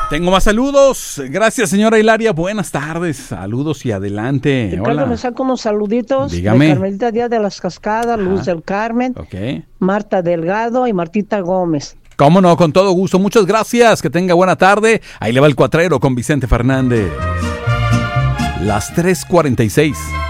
Tengo más saludos. Gracias, señora Hilaria. Buenas tardes. Saludos y adelante. Ricardo, Hola. me saco unos saluditos. Dígame. De Carmelita Díaz de las Cascadas, Luz del Carmen, Ok. Marta Delgado y Martita Gómez. Cómo no, con todo gusto. Muchas gracias. Que tenga buena tarde. Ahí le va el cuatrero con Vicente Fernández. Las 3:46.